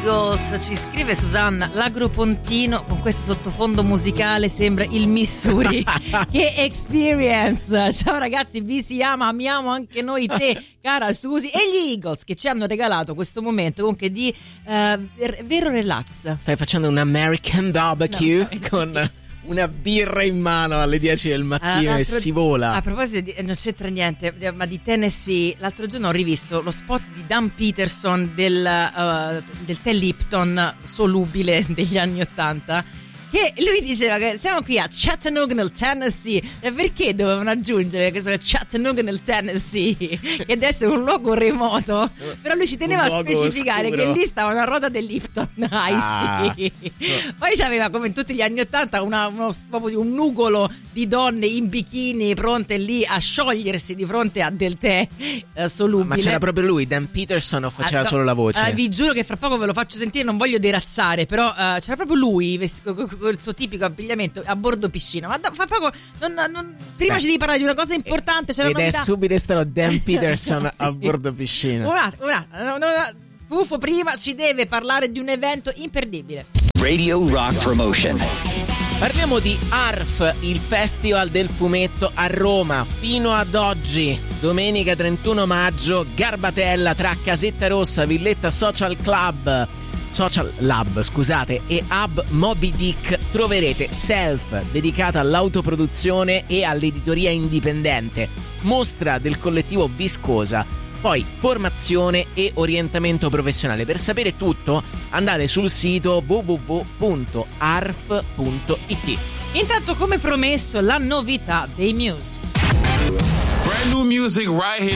Eagles, ci scrive Susanna, l'Agropontino con questo sottofondo musicale sembra il Missouri. Che experience! Ciao ragazzi, vi si ama, amiamo anche noi te, cara Susi, e gli Eagles che ci hanno regalato questo momento comunque di vero relax. Stai facendo un American barbecue con una birra in mano alle 10 del mattino e si vola. A proposito di, non c'entra niente, ma di Tennessee, l'altro giorno ho rivisto lo spot di Dan Peterson del tè Lipton solubile degli anni '80. Che lui diceva che siamo qui a Chattanooga nel Tennessee, e perché dovevano aggiungere che sono Chattanooga nel Tennessee, che adesso è un luogo remoto, però lui ci teneva a specificare oscuro, che lì stava una ruota del Lipton Ice Tea. Poi c'aveva, come in tutti gli anni '80, proprio un nugolo di donne in bikini pronte lì a sciogliersi di fronte a del tè solubile. Ma c'era proprio lui, Dan Peterson, o faceva solo la voce? Vi giuro che fra poco ve lo faccio sentire, non voglio derazzare, però c'era proprio lui con il suo tipico abbigliamento a bordo piscina. Ma fa poco prima ci devi parlare di una cosa importante, c'era ed è subito stato Dan Peterson a bordo piscina. Fufo prima ci deve parlare di un evento imperdibile. Radio Rock Promotion. Parliamo di ARF, il Festival del Fumetto a Roma. Fino ad oggi, domenica 31 maggio, Garbatella tra Casetta Rossa, Villetta Social Lab, e Hub Moby Dick troverete Self, dedicata all'autoproduzione e all'editoria indipendente, mostra del collettivo Viscosa, poi formazione e orientamento professionale. Per sapere tutto andate sul sito www.arf.it. Intanto, come promesso, la novità dei Muse. Brand new music right here.